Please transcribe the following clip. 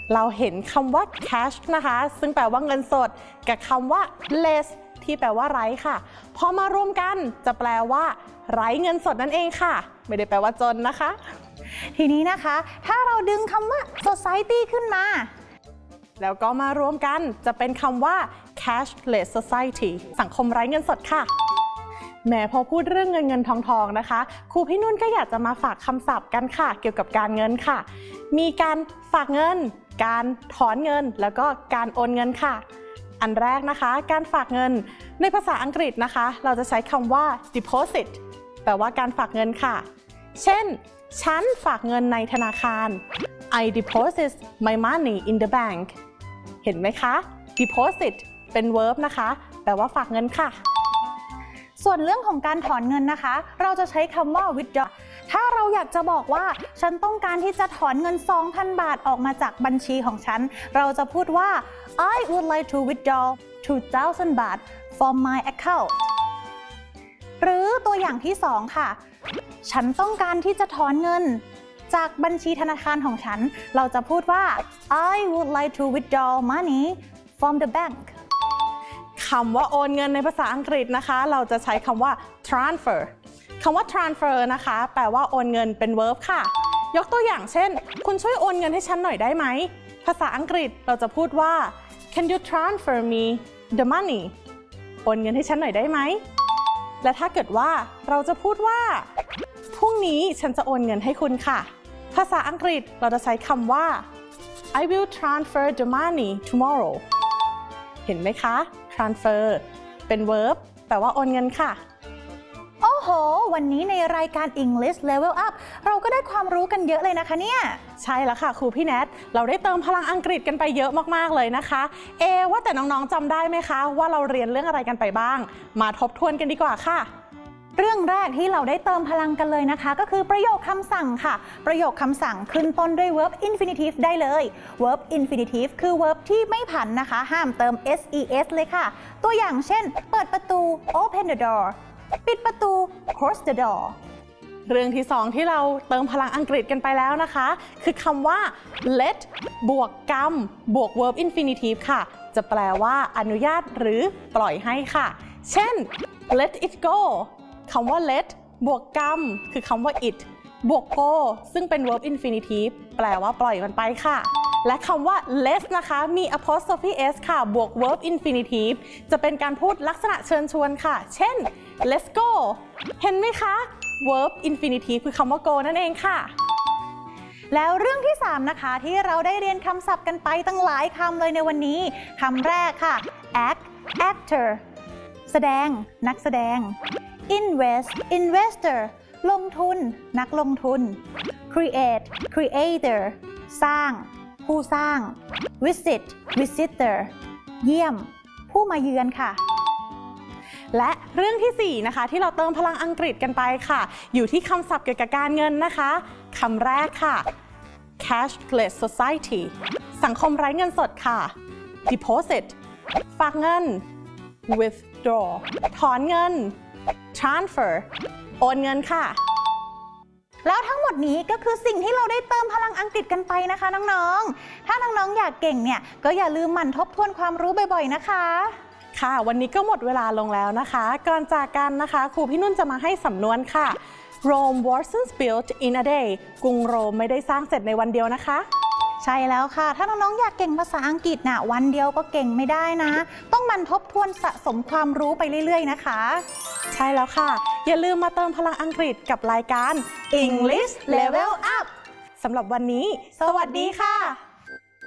เราเห็นคำว่า cash นะคะซึ่งแปลว่าเงินสดกับคำว่า less ที่แปลว่าไร้ค่ะพอมารวมกันจะแปลว่าไร้เงินสดนั่นเองค่ะไม่ได้แปลว่าจนนะคะทีนี้นะคะถ้าเราดึงคำว่า society ขึ้นมาแล้วก็มารวมกันจะเป็นคำว่า cashless society สังคมไร้เงินสดค่ะแม้พอพูดเรื่องเงินทองนะคะครูพี่นุ่นก็อยากจะมาฝากคำศัพท์กันค่ะเกี่ยวกับการเงินค่ะมีการฝากเงินการถอนเงินแล้วก็การโอนเงินค่ะอันแรกนะคะการฝากเงินในภาษาอังกฤษนะคะเราจะใช้คำว่า deposit แปลว่าการฝากเงินค่ะเช่นฉันฝากเงินในธนาคาร I deposit my money in the bank เห็นไหมคะ deposit เป็น verb นะคะแปลว่าฝากเงินค่ะส่วนเรื่องของการถอนเงินนะคะเราจะใช้คำว่า withdraw ถ้าเราอยากจะบอกว่าฉันต้องการที่จะถอนเงิน 2,000 บาทออกมาจากบัญชีของฉันเราจะพูดว่า I would like to withdraw 2,000 บาท from my account หรือตัวอย่างที่2ค่ะฉันต้องการที่จะถอนเงินจากบัญชีธนาคารของฉันเราจะพูดว่า I would like to withdraw money from the bank คำว่าโอนเงินในภาษาอังกฤษนะคะเราจะใช้คำว่า transfer คำว่า transfer นะคะแปลว่าโอนเงินเป็น verb ค่ะยกตัวอย่างเช่นคุณช่วยโอนเงินให้ฉันหน่อยได้ไหมภาษาอังกฤษเราจะพูดว่า Can you transfer me the money โอนเงินให้ฉันหน่อยได้ไหมและถ้าเกิดว่าเราจะพูดว่าพรุ่งนี้ฉันจะโอนเงินให้คุณค่ะภาษาอังกฤษเราจะใช้คำว่า I will transfer the money tomorrow เห็นไหมคะ transfer เป็น verb แปลว่าโอนเงินค่ะโอ้โหวันนี้ในรายการ English Level Up เราก็ได้ความรู้กันเยอะเลยนะคะเนี่ยใช่แล้วค่ะครูพี่แนทเราได้เติมพลังอังกฤษกันไปเยอะมากๆเลยนะคะว่าแต่น้องๆจำได้ไหมคะว่าเราเรียนเรื่องอะไรกันไปบ้างมาทบทวนกันดีกว่าค่ะเรื่องแรกที่เราได้เติมพลังกันเลยนะคะก็คือประโยคคำสั่งค่ะประโยคคำสั่งขึ้นต้นด้วย verb infinitive ได้เลย verb infinitive คือ verb ที่ไม่ผันนะคะห้ามเติม ses เลยค่ะตัวอย่างเช่นเปิดประตู open the door ปิดประตู close the door เรื่องที่2ที่เราเติมพลังอังกฤษกันไปแล้วนะคะคือคำว่า let บวกกรรมบวก verb infinitive ค่ะจะแปลว่าอนุญาตหรือปล่อยให้ค่ะเช่น let it goคำว่า let บวกกรรมคือคำว่า it บวก go ซึ่งเป็น verb infinitive แปลว่าปล่อยมันไปค่ะและคำว่า let's นะคะมี apostrophe s ค่ะบวก verb infinitive จะเป็นการพูดลักษณะเชิญชวนค่ะเช่น let's go เห็นไหมคะ verb infinitive คือคำว่า go นั่นเองค่ะแล้วเรื่องที่3นะคะที่เราได้เรียนคำศัพท์กันไปตั้งหลายคำเลยในวันนี้คำแรกค่ะ act actor แสดงนักแสดงinvest investor ลงทุนนักลงทุน create creator สร้างผู้สร้าง visit visitor เยี่ยมผู้มาเยือนค่ะและเรื่องที่4นะคะที่เราเติมพลังอังกฤษกันไปค่ะอยู่ที่คำศัพท์เกี่ยวกับการเงินนะคะคำแรกค่ะ cashless society สังคมไร้เงินสดค่ะ deposit ฝากเงิน withdraw ถอนเงินtransfer โอนเงินค่ะแล้วทั้งหมดนี้ก็คือสิ่งที่เราได้เติมพลังอังกฤษกันไปนะคะน้องๆถ้าน้องๆอยากเก่งเนี่ยก็อย่าลืมหมั่นทบทวนความรู้บ่อยๆนะคะค่ะวันนี้ก็หมดเวลาลงแล้วนะคะก่อนจากกันนะคะครูพี่นุ่นจะมาให้สำนวนค่ะ Rome wasn't built in a day กรุงโรมไม่ได้สร้างเสร็จในวันเดียวนะคะใช่แล้วค่ะถ้าน้องๆอยากเก่งภาษาอังกฤษน่ะวันเดียวก็เก่งไม่ได้นะต้องหมั่นทบทวนสะสมความรู้ไปเรื่อยๆนะคะใช่แล้วค่ะอย่าลืมมาเติมพลังอังกฤษกับรายการ English Level Up สำหรับวันนี้สวัสดีค่ะ